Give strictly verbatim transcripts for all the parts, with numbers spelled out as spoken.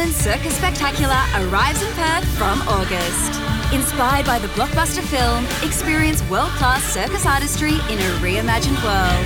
Australian Circus Spectacular arrives in Perth from August. Inspired by the blockbuster film, experience world-class circus artistry in a reimagined world.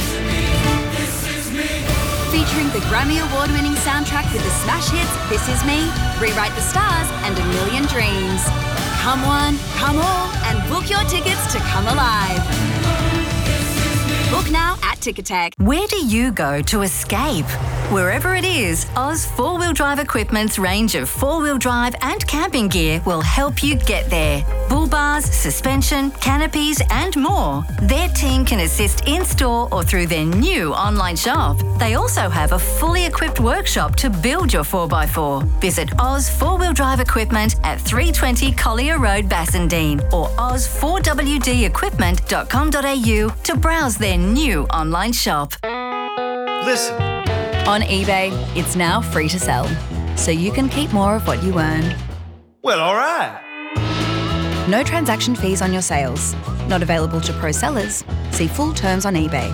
Featuring the Grammy Award-winning soundtrack with the smash hits This Is Me, Rewrite the Stars and A Million Dreams. Come one, come all, and book your tickets to come alive. Book now at Ticketek. Where do you go to escape? Wherever it is, Oz Four Wheel Drive Equipment's range of four-wheel drive and camping gear will help you get there. Bull bars, suspension, canopies and more. Their team can assist in-store or through their new online shop. They also have a fully equipped workshop to build your four by four. Visit Oz Four Wheel Drive Equipment at three twenty Collier Road, Bassendean or oz four w d equipment dot com dot a u to browse their new online shop. Listen. On eBay, it's now free to sell, so you can keep more of what you earn. Well, all right. No transaction fees on your sales. Not available to pro sellers. See full terms on eBay.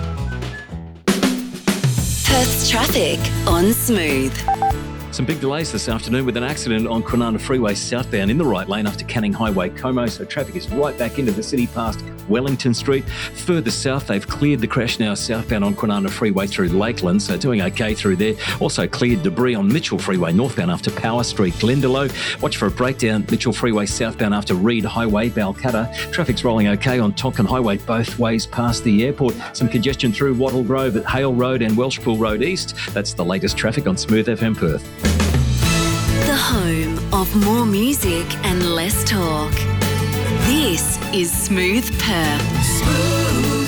Perth's traffic on Smooth. Some big delays this afternoon with an accident on Kwinana Freeway southbound in the right lane after Canning Highway, Como, so traffic is right back into the city past Wellington Street. Further south, they've cleared the crash now southbound on Kwinana Freeway through Lakeland, so doing okay through there. Also cleared debris on Mitchell Freeway northbound after Power Street, Glendalough. Watch for a breakdown, Mitchell Freeway southbound after Reed Highway, Balcatta. Traffic's rolling okay on Tonkin Highway both ways past the airport. Some congestion through Wattle Grove at Hale Road and Welshpool Road East. That's the latest traffic on Smooth F M Perth. The home of more music and less talk. This is Smooth Perth. Smooth.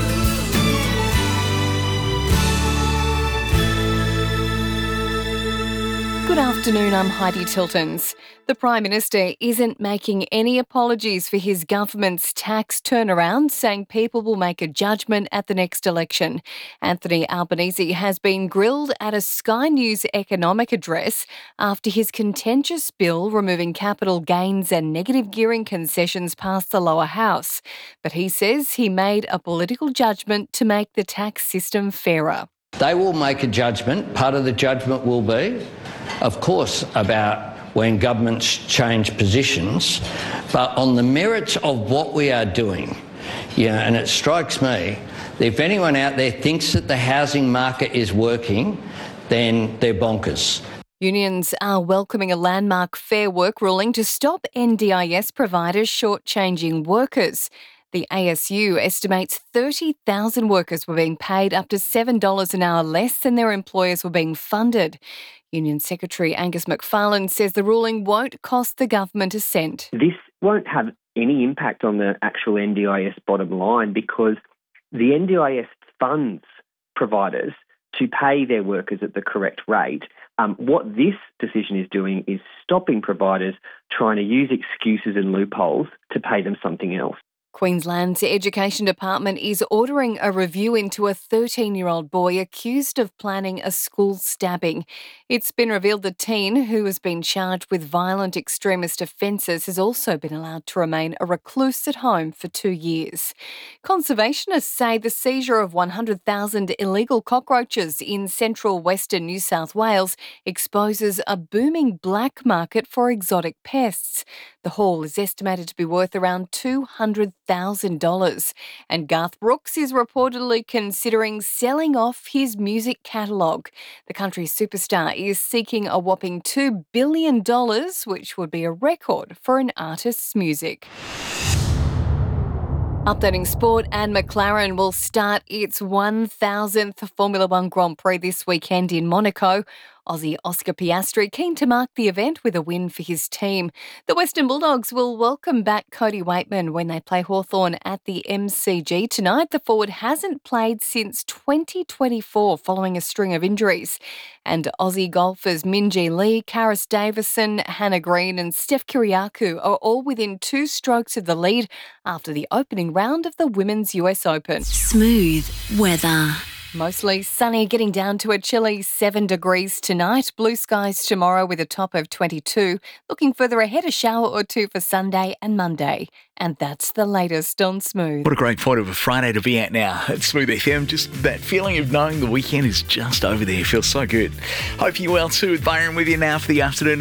Good afternoon, I'm Heidi Tiltons. The Prime Minister isn't making any apologies for his government's tax turnaround, saying people will make a judgment at the next election. Anthony Albanese has been grilled at a Sky News economic address after his contentious bill removing capital gains and negative gearing concessions passed the lower house. But he says he made a political judgment to make the tax system fairer. They will make a judgment. Part of the judgment will be, of course, about when governments change positions, but on the merits of what we are doing. Yeah, and it strikes me that if anyone out there thinks that the housing market is working, then they're bonkers. Unions are welcoming a landmark Fair Work ruling to stop N D I S providers shortchanging workers. The A S U estimates thirty thousand workers were being paid up to seven dollars an hour less than their employers were being funded. Union Secretary Angus McFarlane says the ruling won't cost the government a cent. This won't have any impact on the actual N D I S bottom line because the N D I S funds providers to pay their workers at the correct rate. Um, what this decision is doing is stopping providers trying to use excuses and loopholes to pay them something else. Queensland's Education Department is ordering a review into a thirteen-year-old boy accused of planning a school stabbing. It's been revealed the teen, who has been charged with violent extremist offences, has also been allowed to remain a recluse at home for two years. Conservationists say the seizure of one hundred thousand illegal cockroaches in central western New South Wales exposes a booming black market for exotic pests. The haul is estimated to be worth around two hundred thousand dollars. And Garth Brooks is reportedly considering selling off his music catalogue. The country superstar is seeking a whopping two billion dollars, which would be a record for an artist's music. Updating sport, and McLaren will start its one thousandth Formula One Grand Prix this weekend in Monaco. Aussie Oscar Piastri keen to mark the event with a win for his team. The Western Bulldogs will welcome back Cody Waitman when they play Hawthorn at the M C G tonight. The forward hasn't played since twenty twenty-four following a string of injuries. And Aussie golfers Minjee Lee, Karis Davison, Hannah Green and Steph Kyriakou are all within two strokes of the lead after the opening round of the Women's U S Open. Smooth weather. Mostly sunny, getting down to a chilly seven degrees tonight. Blue skies tomorrow with a top of twenty-two. Looking further ahead, a shower or two for Sunday and Monday. And that's the latest on Smooth. What a great point of a Friday to be at now at Smooth F M. Just that feeling of knowing the weekend is just over there. Feels so good. Hope you're well too. Byron with you now for the afternoon.